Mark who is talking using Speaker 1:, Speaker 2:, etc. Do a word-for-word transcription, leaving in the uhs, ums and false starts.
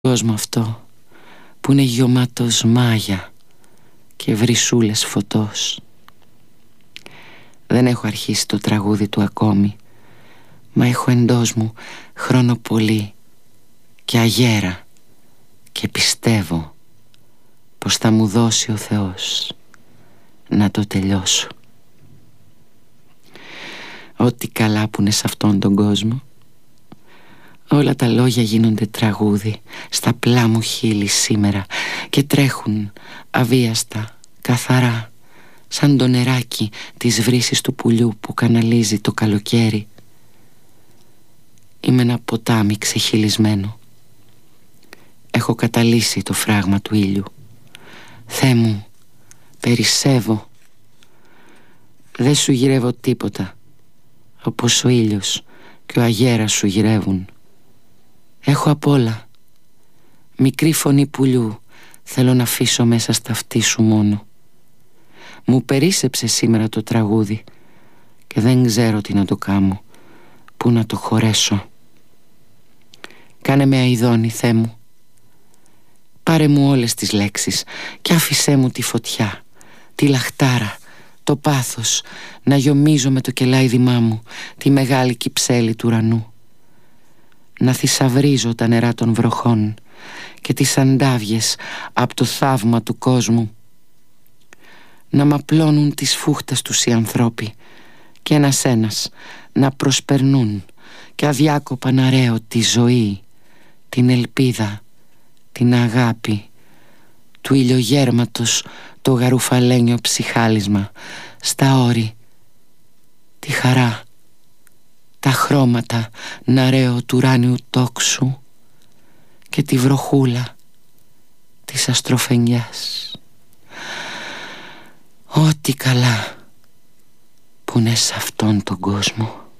Speaker 1: κόσμο αυτό που είναι γεμάτος μάγια και βρυσούλες φωτός. Δεν έχω αρχίσει το τραγούδι του ακόμη, μα έχω εντός μου χρόνο πολύ και αγέρα και πιστεύω πως θα μου δώσει ο Θεός να το τελειώσω. Ό,τι καλά που είναι σε αυτόν τον κόσμο, όλα τα λόγια γίνονται τραγούδι στα πλά μου χείλη σήμερα και τρέχουν αβίαστα, καθαρά, σαν το νεράκι της βρύσης του πουλιού που καναλίζει το καλοκαίρι. Είμαι ένα ποτάμι ξεχυλισμένο. Έχω καταλύσει το φράγμα του ήλιου. Θεέ μου, περισσεύω. Δεν σου γυρεύω τίποτα, όπως ο ήλιος και ο αγέρας σου γυρεύουν. Έχω απ' όλα. Μικρή φωνή πουλιού θέλω να αφήσω μέσα στα αυτί σου μόνο. Μου περίσσεψε σήμερα το τραγούδι και δεν ξέρω τι να το κάμω, πού να το χωρέσω. Κάνε με αηδόνι, Θεέ μου. Πάρε μου όλες τις λέξεις και άφησέ μου τη φωτιά, τη λαχτάρα, το πάθος να γιομίζω με το κελάιδιμά μου τη μεγάλη κυψέλη του ουρανού. Να θησαυρίζω τα νερά των βροχών και τις αντάβιες από το θαύμα του κόσμου. Να μ' απλώνουν τις φούχτες τους οι ανθρώποι και ένας-ένας να προσπερνούν και αδιάκοπα να ρέω τη ζωή, την ελπίδα, την αγάπη του ηλιογέρματος, το γαρουφαλένιο ψυχάλισμα στα όρη, τη χαρά, τα χρώματα να ρέω του ουράνιου τόξου και τη βροχούλα της αστροφενιάς. Ό,τι καλά που είναι σε αυτόν τον κόσμο.